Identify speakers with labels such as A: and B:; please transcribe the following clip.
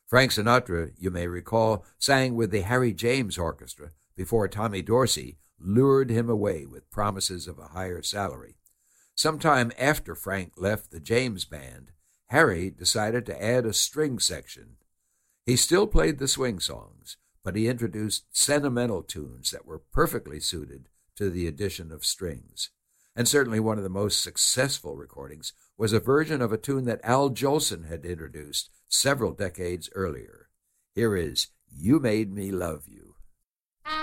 A: Frank Sinatra, you may recall, sang with the Harry James Orchestra before Tommy Dorsey lured him away with promises of a higher salary. Sometime after Frank left the James Band, Harry decided to add a string section. He still played the swing songs, but he introduced sentimental tunes that were perfectly suited to the addition of strings. And certainly one of the most successful recordings was a version of a tune that Al Jolson had introduced several decades earlier. Here is You Made Me Love You.